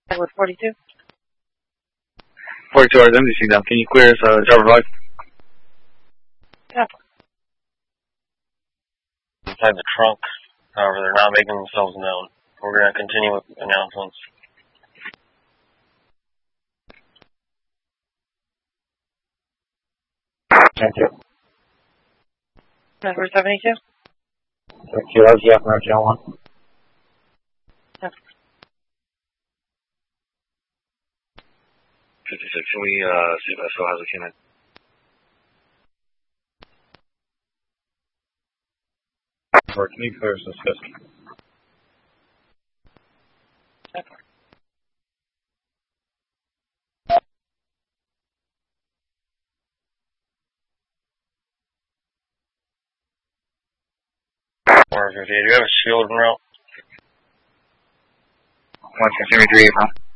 With 42. 42 hours empty down. Can you clear us, driver 5? Yeah. Inside the trunk. However, they're not making themselves known. We're going to continue with announcements. Thank you. Number 72. Kilo Jeff, Roger 1. Yeah. 56, can we see if that still has a canine? Or can you clear us this 50? Or 58, do you have a shield en route? 1, continue 3,